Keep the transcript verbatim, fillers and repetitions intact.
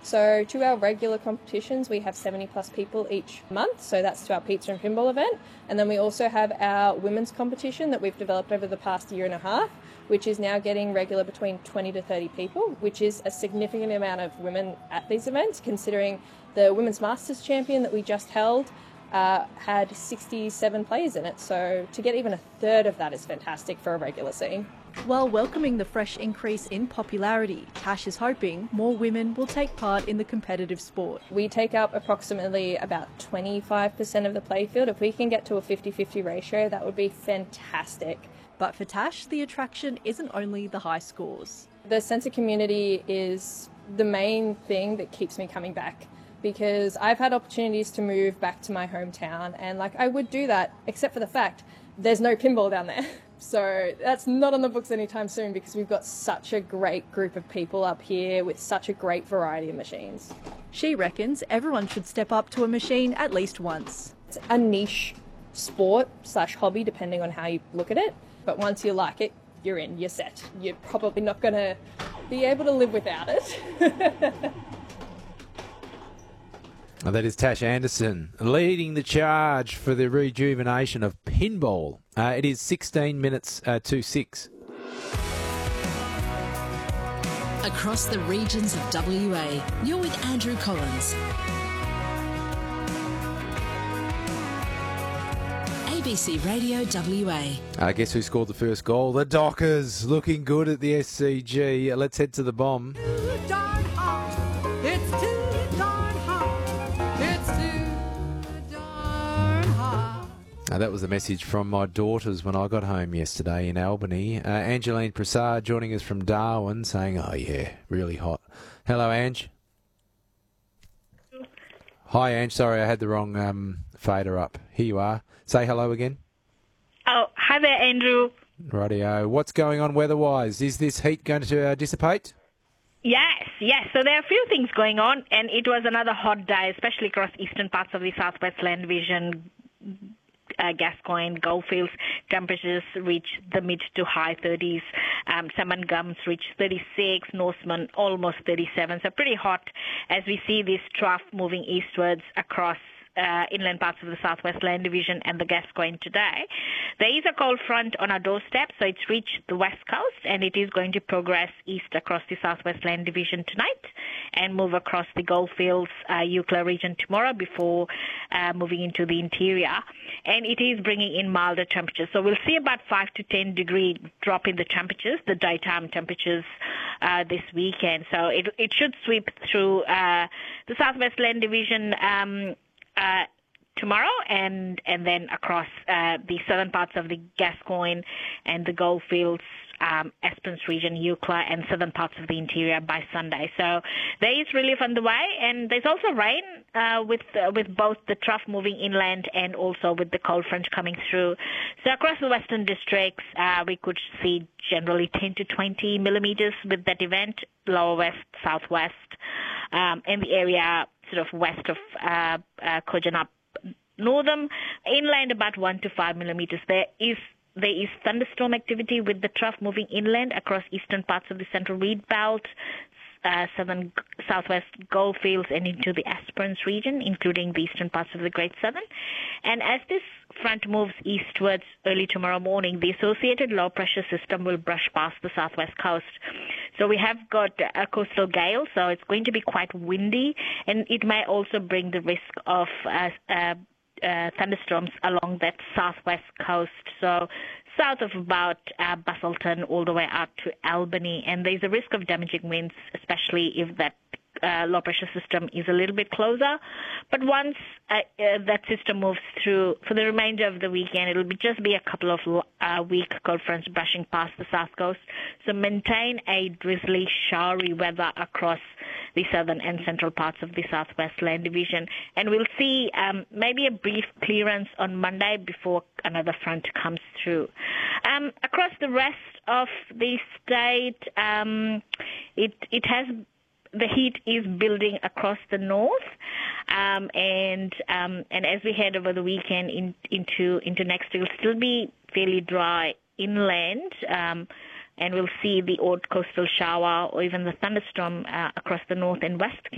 So to our regular competitions, we have seventy plus people each month. So that's to our pizza and pinball event. And then we also have our women's competition that we've developed over the past year and a half, which is now getting regular between twenty to thirty people, which is a significant amount of women at these events, considering the Women's Masters champion that we just held uh, had sixty-seven players in it. So to get even a third of that is fantastic for a regular scene. While welcoming the fresh increase in popularity, Tash is hoping more women will take part in the competitive sport. We take up approximately about twenty-five percent of the playfield. If we can get to a fifty-fifty ratio, that would be fantastic. But for Tash, the attraction isn't only the high scores. The sense of community is the main thing that keeps me coming back, because I've had opportunities to move back to my hometown, and like I would do that, except for the fact there's no pinball down there. So that's not on the books anytime soon, because we've got such a great group of people up here with such a great variety of machines. She reckons everyone should step up to a machine at least once. It's a niche sport slash hobby, depending on how you look at it. But once you like it, you're in, you're set. You're probably not going to be able to live without it. Well, that is Tash Anderson leading the charge for the rejuvenation of pinball. Uh, it is sixteen minutes uh, to six. Across the regions of W A, you're with Andrew Collins. A B C Radio W A. Uh, guess who scored the first goal? The Dockers, looking good at the S C G. Uh, let's head to the bomb. Too darn hot. It's too darn hot. It's too darn hot. Uh, that was the message from my daughters when I got home yesterday in Albany. Uh, Angeline Prasad joining us from Darwin saying, oh yeah, really hot. Hello, Ange. Hi, Ange. Sorry, I had the wrong um, fader up. Here you are. Say hello again. Oh, hi there, Andrew. Rightio. What's going on weather-wise? Is this heat going to uh, dissipate? Yes, yes. So there are a few things going on, and it was another hot day, especially across eastern parts of the Southwest Land Division. Uh, Gascoyne, Goldfields, temperatures reach the mid to high thirties. Um, Salmon Gums reach thirty-six, Norseman almost thirty-seven. So pretty hot as we see this trough moving eastwards across Uh, inland parts of the Southwest Land Division and the Gascoyne today. There is a cold front on our doorstep, so it's reached the west coast, and it is going to progress east across the Southwest Land Division tonight and move across the Goldfields, uh, Eucla region tomorrow before uh, moving into the interior. And it is bringing in milder temperatures. So we'll see about five to ten degree drop in the temperatures, the daytime temperatures uh, this weekend. So it, it should sweep through uh, the Southwest Land Division um, Uh, tomorrow and and then across uh, the southern parts of the Gascoyne and the Goldfields, um, Esperance region, Eucla, and southern parts of the interior by Sunday. So there is relief on the way, and there's also rain uh, with uh, with both the trough moving inland and also with the cold front coming through. So across the western districts, uh, we could see generally ten to twenty millimeters with that event, lower west, southwest, um, and the area sort of west of uh, uh, Kojonup, northern, inland about one to five millimeters. There is there is thunderstorm activity with the trough moving inland across eastern parts of the central Reed Belt, uh, southern southwest Goldfields, and into the Esperance region, including the eastern parts of the Great Southern. And as this front moves eastwards early tomorrow morning, the associated low pressure system will brush past the southwest coast. So we have got a coastal gale, so it's going to be quite windy, and it may also bring the risk of uh, uh, uh, thunderstorms along that southwest coast. So south of about uh, Busselton all the way out to Albany, and there's a risk of damaging winds, especially if that Uh, low pressure system is a little bit closer. But once uh, uh, that system moves through for the remainder of the weekend, it'll be just be a couple of uh, weak cold fronts brushing past the south coast. So maintain a drizzly, showery weather across the southern and central parts of the Southwest Land Division. And we'll see um, maybe a brief clearance on Monday before another front comes through. Um, across the rest of the state, um, it it has the heat is building across the north, um, and um, and as we head over the weekend in, into into next, it will still be fairly dry inland, um, and we'll see the odd coastal shower or even the thunderstorm uh, across the north and west